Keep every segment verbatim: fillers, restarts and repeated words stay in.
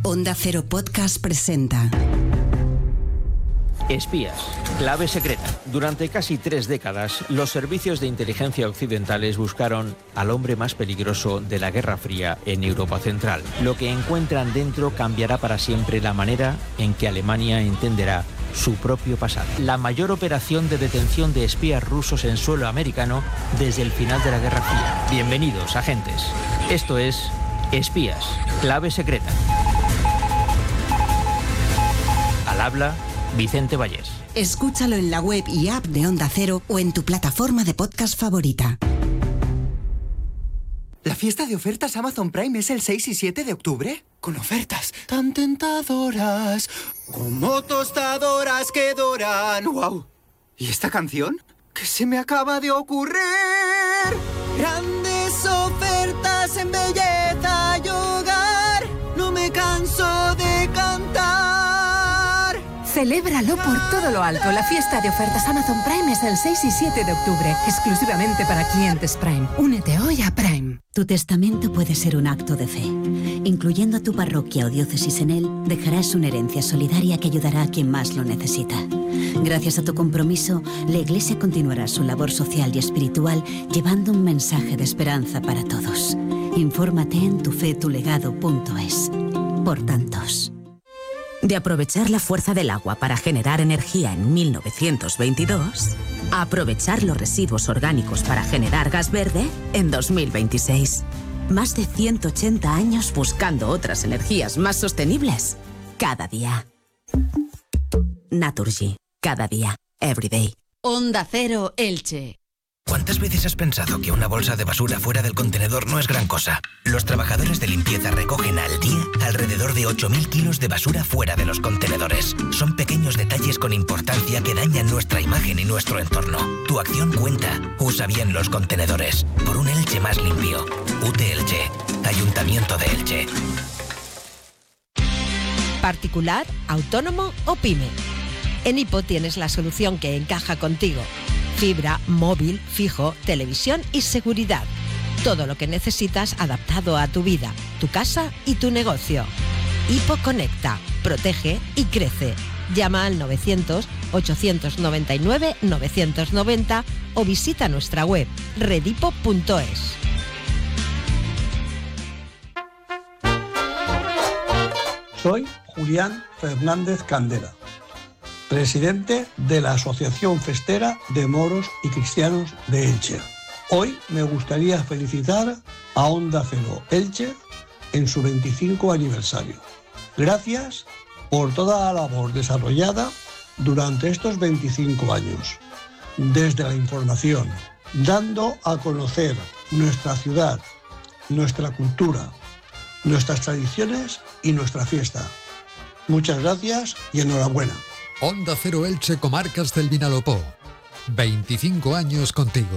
Onda Cero Podcast presenta Espías, clave secreta. Durante casi tres décadas, los servicios de inteligencia occidentales buscaron al hombre más peligroso de la Guerra Fría en Europa Central. Lo que encuentran dentro cambiará para siempre la manera en que Alemania entenderá su propio pasado. La mayor operación de detención de espías rusos en suelo americano desde el final de la Guerra Fría. Bienvenidos, agentes. Esto es Espías, clave secreta. Al habla Vicente Vallés. Escúchalo en la web y app de Onda Cero o en tu plataforma de podcast favorita. ¿La fiesta de ofertas Amazon Prime es el seis y siete de octubre? Con ofertas tan tentadoras, como tostadoras que doran. ¡Wow! ¿Y esta canción? ¿Qué se me acaba de ocurrir? Grandes ofertas en belleza y hogar. No me canso de cantar. Celébralo por todo lo alto. La fiesta de ofertas Amazon Prime es el seis y siete de octubre, exclusivamente para clientes Prime. Únete hoy a Prime. Tu testamento puede ser un acto de fe. Incluyendo a tu parroquia o diócesis en él, dejarás una herencia solidaria que ayudará a quien más lo necesita. Gracias a tu compromiso, la Iglesia continuará su labor social y espiritual llevando un mensaje de esperanza para todos. Infórmate en tufetulegado punto es. Por tantos. De aprovechar la fuerza del agua para generar energía en mil novecientos veintidós, a aprovechar los residuos orgánicos para generar gas verde en dos mil veintiséis. Más de ciento ochenta años buscando otras energías más sostenibles. Cada día. Naturgy. Cada día. Every day. Onda Cero Elche. ¿Cuántas veces has pensado que una bolsa de basura fuera del contenedor no es gran cosa? Los trabajadores de limpieza recogen al día alrededor de ocho mil kilos de basura fuera de los contenedores. Son pequeños detalles con importancia que dañan nuestra imagen y nuestro entorno. Tu acción cuenta. Usa bien los contenedores. Por un Elche más limpio. U T Elche. Ayuntamiento de Elche. Particular, autónomo o pyme. En Hipo tienes la solución que encaja contigo. Fibra, móvil, fijo, televisión y seguridad. Todo lo que necesitas adaptado a tu vida, tu casa y tu negocio. Hipo Conecta, protege y crece. Llama al novecientos, ochocientos noventa y nueve, novecientos noventa o visita nuestra web redipo punto es. Soy Julián Fernández Candela, presidente de la Asociación Festera de Moros y Cristianos de Elche. Hoy me gustaría felicitar a Onda Cero Elche en su veinticinco aniversario. Gracias por toda la labor desarrollada durante estos veinticinco años, desde la información, dando a conocer nuestra ciudad, nuestra cultura, nuestras tradiciones y nuestra fiesta. Muchas gracias y enhorabuena. Onda Cero Elche, Comarcas del Vinalopó. veinticinco años contigo.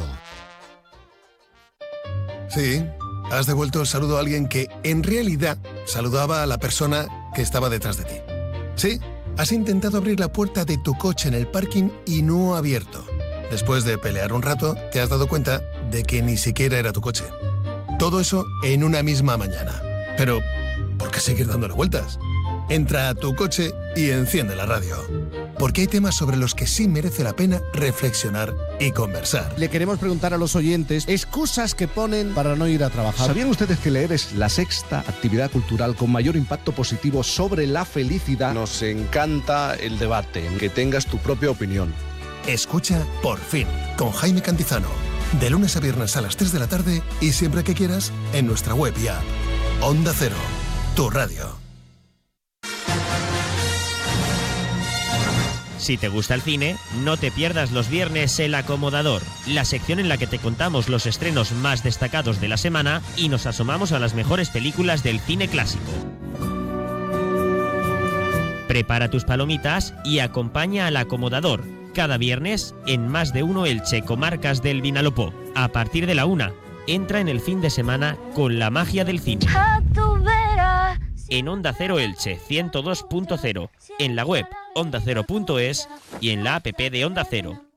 Sí, has devuelto el saludo a alguien que, en realidad, saludaba a la persona que estaba detrás de ti. Sí, has intentado abrir la puerta de tu coche en el parking y no ha abierto. Después de pelear un rato, te has dado cuenta de que ni siquiera era tu coche. Todo eso en una misma mañana. Pero, ¿por qué seguir dándole vueltas? Entra a tu coche y enciende la radio. Porque hay temas sobre los que sí merece la pena reflexionar y conversar. Le queremos preguntar a los oyentes excusas que ponen para no ir a trabajar. ¿Sabían ustedes que leer es la sexta actividad cultural con mayor impacto positivo sobre la felicidad? Nos encanta el debate, que tengas tu propia opinión. Escucha Por Fin, con Jaime Cantizano. De lunes a viernes a las tres de la tarde y siempre que quieras en nuestra web y app. Onda Cero, tu radio. Si te gusta el cine, no te pierdas los viernes El Acomodador, la sección en la que te contamos los estrenos más destacados de la semana y nos asomamos a las mejores películas del cine clásico. Prepara tus palomitas y acompaña al Acomodador, cada viernes en Más de Uno Elche, Comarcas del Vinalopó. A partir de la una, entra en el fin de semana con la magia del cine. En Onda Cero Elche ciento dos punto cero, en la web onda cero punto es y en la app de Onda Cero.